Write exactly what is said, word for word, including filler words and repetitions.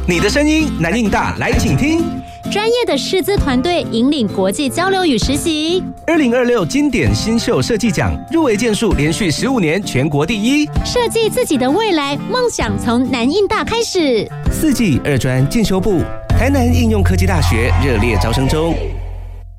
你的声音，南印大来请听。 专业的师资团队引领国际交流与实习。 二零二六经典新秀设计奖入围件数连续十五年全国第一。 设计自己的未来，梦想从南印大开始。 四季二专进修部，台南应用科技大学热烈招生中。